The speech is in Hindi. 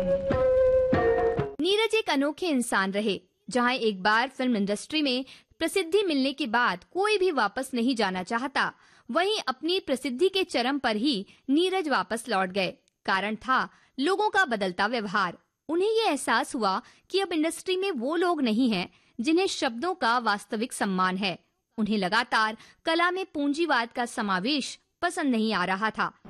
नीरज एक अनोखे इंसान रहे। जहां एक बार फिल्म इंडस्ट्री में प्रसिद्धि मिलने के बाद कोई भी वापस नहीं जाना चाहता, वहीं अपनी प्रसिद्धि के चरम पर ही नीरज वापस लौट गए। कारण था लोगों का बदलता व्यवहार। उन्हें ये एहसास हुआ कि अब इंडस्ट्री में वो लोग नहीं हैं जिन्हें शब्दों का वास्तविक सम्मान है। उन्हें लगातार कला में पूंजीवाद का समावेश पसंद नहीं आ रहा था।